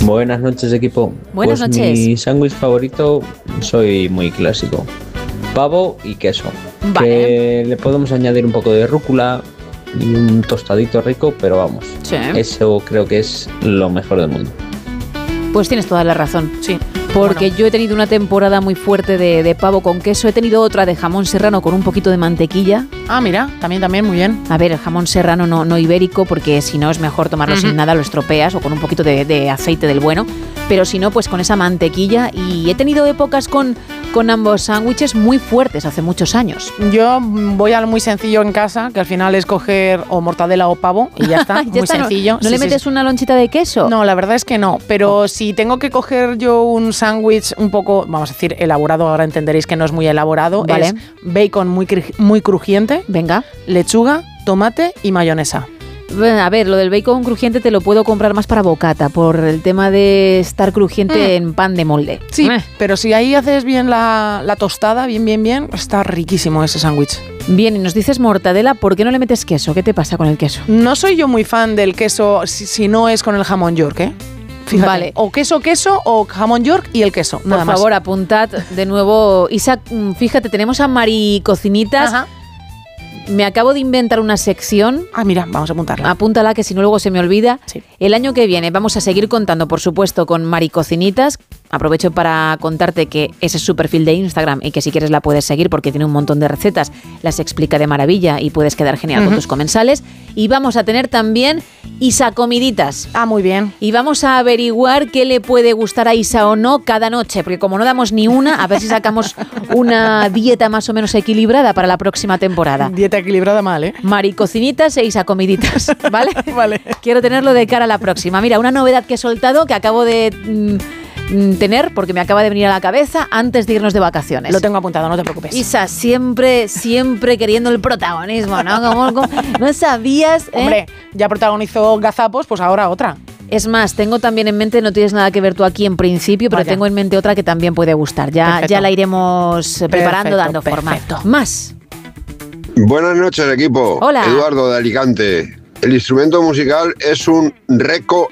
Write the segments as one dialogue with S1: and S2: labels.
S1: Buenas noches, equipo.
S2: Buenas noches.
S1: Mi sándwich favorito, soy muy clásico. Pavo y queso.
S2: Vale.
S1: Que le podemos añadir un poco de rúcula y un tostadito rico, pero vamos.
S2: Sí.
S1: Eso creo que es lo mejor del mundo.
S2: Pues tienes toda la razón.
S3: Sí.
S2: Porque yo he tenido una temporada muy fuerte de pavo con queso. He tenido otra de jamón serrano con un poquito de mantequilla.
S3: Ah, mira, también, muy bien.
S2: A ver, el jamón serrano no ibérico, porque si no es mejor tomarlo sin nada, lo estropeas, o con un poquito de aceite del bueno. Pero si no, pues con esa mantequilla. Y he tenido épocas con ambos sándwiches muy fuertes hace muchos años.
S3: Yo voy al muy sencillo en casa, que al final es coger o mortadela o pavo y ya está, muy sencillo.
S2: ¿No le metes una lonchita de queso?
S3: No, la verdad es que no, pero si tengo que coger yo un sándwich un poco, vamos a decir, elaborado, ahora entenderéis que no es muy elaborado,
S2: vale.
S3: Es bacon muy crujiente,
S2: venga,
S3: lechuga, tomate y mayonesa.
S2: A ver, lo del bacon crujiente te lo puedo comprar más para bocata, por el tema de estar crujiente en pan de molde.
S3: Sí, pero si ahí haces bien la tostada, bien, está riquísimo ese sándwich.
S2: Bien, y nos dices mortadela, ¿por qué no le metes queso? ¿Qué te pasa con el queso?
S3: No soy yo muy fan del queso si no es con el jamón York, ¿eh? Fíjate. Vale. O queso o jamón York y el queso, nada más.
S2: Por favor, apuntad de nuevo. Isa, fíjate, tenemos a Mari Cocinitas.
S3: Ajá.
S2: Me acabo de inventar una sección.
S3: Ah, mira, vamos a apuntarla.
S2: Apúntala, que si no luego se me olvida.
S3: Sí.
S2: El año que viene vamos a seguir contando, por supuesto, con Mari Cocinitas. Aprovecho para contarte que ese es su perfil de Instagram y que si quieres la puedes seguir porque tiene un montón de recetas, las explica de maravilla y puedes quedar genial con tus comensales. Y vamos a tener también Isa Comiditas.
S3: Ah, muy bien.
S2: Y vamos a averiguar qué le puede gustar a Isa o no cada noche, porque como no damos ni una, a ver si sacamos una dieta más o menos equilibrada para la próxima temporada.
S3: Dieta equilibrada mal, ¿eh?
S2: Mari Cocinitas e Isa Comiditas, ¿vale?
S3: Vale.
S2: Quiero tenerlo de cara a la próxima. Mira, una novedad que he soltado, que acabo de tener, porque me acaba de venir a la cabeza antes de irnos de vacaciones.
S3: Lo tengo apuntado, no te preocupes.
S2: Isa, siempre queriendo el protagonismo, ¿no? Como no sabías, ¿eh?
S3: Hombre, ya protagonizó Gazapos, pues ahora otra.
S2: Es más, tengo también en mente, no tienes nada que ver tú aquí en principio, pero tengo en mente otra que también puede gustar. Ya la iremos preparando, dando forma. Más.
S4: Buenas noches, equipo.
S2: Hola.
S4: Eduardo de Alicante. El instrumento musical es un reco.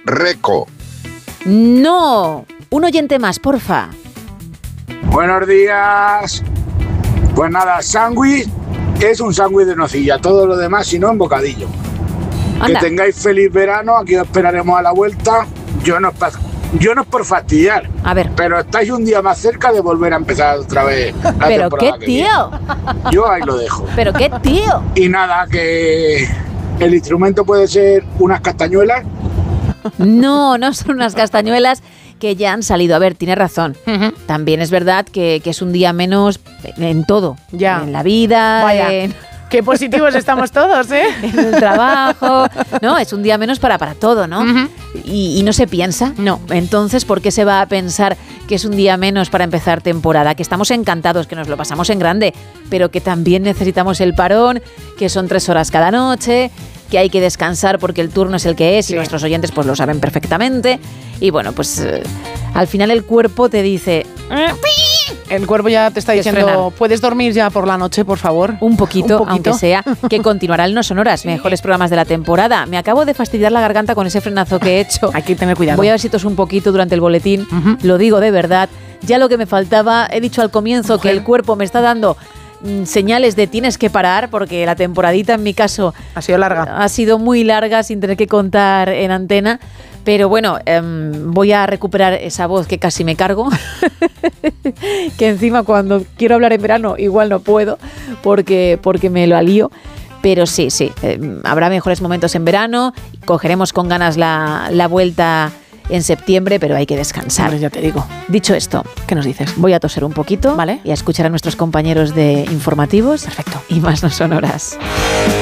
S2: No. Un oyente más, porfa.
S5: Buenos días. Pues nada, sándwich es un sándwich de nocilla. Todo lo demás, si no, en bocadillo.
S2: Anda.
S5: Que tengáis feliz verano. Aquí os esperaremos a la vuelta. Yo no es por fastidiar.
S2: A ver.
S5: Pero estáis un día más cerca de volver a empezar otra vez la
S2: ¿Pero
S5: temporada
S2: qué
S5: que viene.
S2: tío?
S5: Yo ahí lo dejo.
S2: ¿Pero qué tío?
S5: Y nada, que el instrumento puede ser unas castañuelas.
S2: No son unas castañuelas que ya han salido. A ver, tiene razón. También es verdad que es un día menos en todo.
S3: Ya.
S2: En la vida,
S3: Vaya. Qué positivos estamos todos, ¿eh?
S2: en el trabajo. No, es un día menos para todo, ¿no? Y no se piensa.
S3: No.
S2: Entonces, ¿por qué se va a pensar que es un día menos para empezar temporada? Que estamos encantados, que nos lo pasamos en grande, pero que también necesitamos el parón, que son 3 horas cada noche, que hay que descansar porque el turno es el que es y nuestros oyentes pues lo saben perfectamente. Y bueno, pues al final el cuerpo te dice...
S3: El cuerpo ya te está diciendo,
S2: frenar.
S3: ¿puedes dormir ya por la noche, por favor?
S2: Un poquito, aunque sea, que continuará el No Sonoras, mejores programas de la temporada. Me acabo de fastidiar la garganta con ese frenazo que he hecho.
S3: Hay que tener cuidado.
S2: Voy a ver si toso un poquito durante el boletín. Lo digo de verdad. Ya lo que me faltaba, he dicho al comienzo que el cuerpo me está dando señales de tienes que parar, porque la temporadita en mi caso
S3: ha sido larga.
S2: Ha sido muy larga sin tener que contar en antena. Pero bueno, voy a recuperar esa voz que casi me cargo, que encima cuando quiero hablar en verano igual no puedo porque me lo alío. Pero sí, habrá mejores momentos en verano, cogeremos con ganas la vuelta en septiembre, pero hay que descansar.
S3: Hombre, ya te digo.
S2: Dicho esto,
S3: ¿Qué nos dices?
S2: voy a toser un poquito,
S3: Vale.
S2: Y a escuchar a nuestros compañeros de informativos.
S3: Perfecto.
S2: Y más No Sonoras.